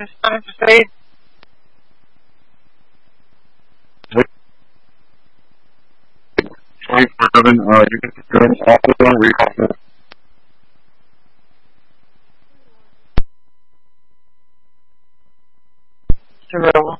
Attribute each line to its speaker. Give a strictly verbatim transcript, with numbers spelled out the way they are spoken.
Speaker 1: Just time to say twenty-four seven, uh, you can go off the phone, read off the Terrell